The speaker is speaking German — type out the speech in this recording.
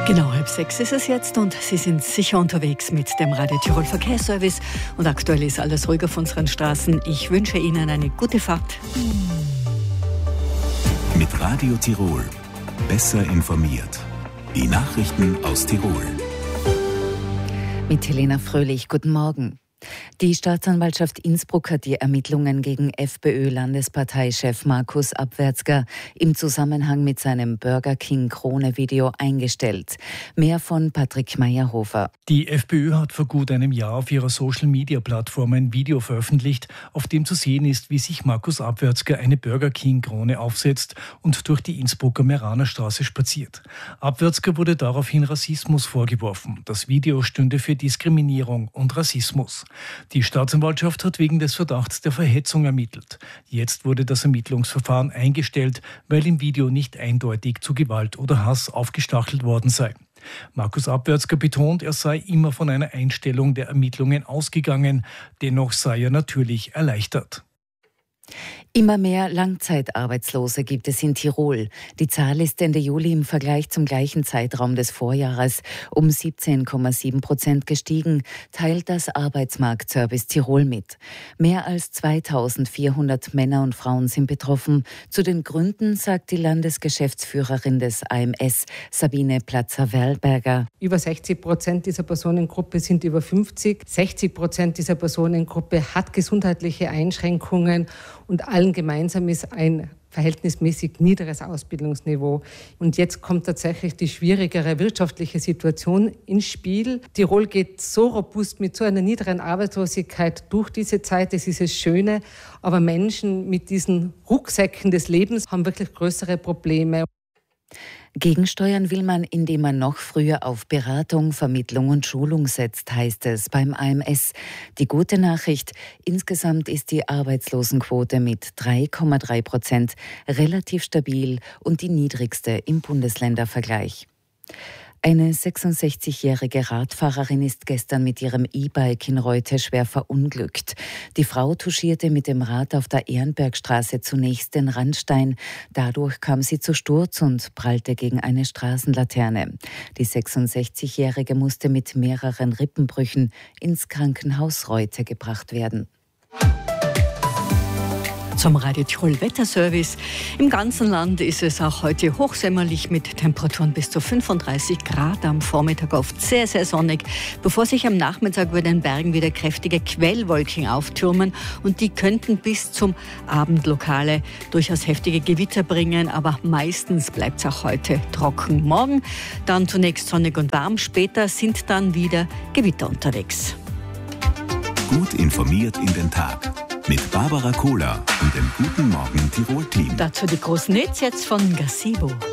Genau, 5:30 ist es jetzt und Sie sind sicher unterwegs mit dem Radio Tirol Verkehrsservice. Und aktuell ist alles ruhig auf unseren Straßen. Ich wünsche Ihnen eine gute Fahrt. Mit Radio Tirol. Besser informiert. Die Nachrichten aus Tirol. Mit Helena Fröhlich, guten Morgen. Die Staatsanwaltschaft Innsbruck hat die Ermittlungen gegen FPÖ-Landesparteichef Markus Abwärtsger im Zusammenhang mit seinem Burger King-Krone-Video eingestellt. Mehr von Patrick Meyerhofer. Die FPÖ hat vor gut einem Jahr auf ihrer Social-Media-Plattform ein Video veröffentlicht, auf dem zu sehen ist, wie sich Markus Abwärtsger eine Burger King-Krone aufsetzt und durch die Innsbrucker Meranerstraße spaziert. Abwärtsger wurde daraufhin Rassismus vorgeworfen. Das Video stünde für Diskriminierung und Rassismus. Die Staatsanwaltschaft hat wegen des Verdachts der Verhetzung ermittelt. Jetzt wurde das Ermittlungsverfahren eingestellt, weil im Video nicht eindeutig zu Gewalt oder Hass aufgestachelt worden sei. Markus Abwärtsger betont, er sei immer von einer Einstellung der Ermittlungen ausgegangen. Dennoch sei er natürlich erleichtert. Immer mehr Langzeitarbeitslose gibt es in Tirol. Die Zahl ist Ende Juli im Vergleich zum gleichen Zeitraum des Vorjahres um 17,7% gestiegen, teilt das Arbeitsmarktservice Tirol mit. Mehr als 2400 Männer und Frauen sind betroffen. Zu den Gründen sagt die Landesgeschäftsführerin des AMS, Sabine Platzer-Werlberger. Über 60% dieser Personengruppe sind über 50. 60% dieser Personengruppe hat gesundheitliche Einschränkungen und allen gemeinsam ist ein verhältnismäßig niederes Ausbildungsniveau. Und jetzt kommt tatsächlich die schwierigere wirtschaftliche Situation ins Spiel. Tirol geht so robust mit so einer niederen Arbeitslosigkeit durch diese Zeit. Das ist das Schöne. Aber Menschen mit diesen Rucksäcken des Lebens haben wirklich größere Probleme. Gegensteuern will man, indem man noch früher auf Beratung, Vermittlung und Schulung setzt, heißt es beim AMS. Die gute Nachricht, insgesamt ist die Arbeitslosenquote mit 3,3% relativ stabil und die niedrigste im Bundesländervergleich. Eine 66-jährige Radfahrerin ist gestern mit ihrem E-Bike in Reute schwer verunglückt. Die Frau touchierte mit dem Rad auf der Ehrenbergstraße zunächst den Randstein. Dadurch kam sie zu Sturz und prallte gegen eine Straßenlaterne. Die 66-jährige musste mit mehreren Rippenbrüchen ins Krankenhaus Reute gebracht werden. Zum Radio Tirol Wetterservice. Im ganzen Land ist es auch heute hochsommerlich mit Temperaturen bis zu 35 Grad. Am Vormittag oft sehr, sehr sonnig, bevor sich am Nachmittag über den Bergen wieder kräftige Quellwolken auftürmen. Und die könnten bis zum Abend lokale, durchaus heftige Gewitter bringen. Aber meistens bleibt es auch heute trocken. Morgen dann zunächst sonnig und warm. Später sind dann wieder Gewitter unterwegs. Gut informiert in den Tag. Mit Barbara Kohler und dem Guten Morgen Tirol-Team. Dazu die großen Hits jetzt von Gazebo.